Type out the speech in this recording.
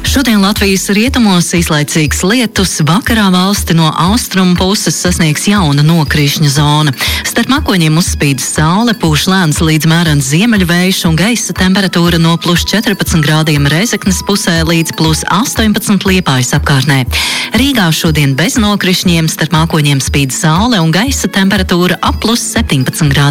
Šodien Latvijas rietumos īslaicīgs lietus, vakarā valsti no austrumu puses sasniegs jauna nokrišņu zona. Starp makoņiem uzspīd saule, pūš lēns līdz mērens ziemeļvējš un gaisa temperatūra no +14 grādiem Rezeknes pusē līdz +18 Liepājas apkārtnē. Rīgā šodien bez nokrišņiem, starp makoņiem spīd saule un gaisa temperatūra ap +17 grādiem.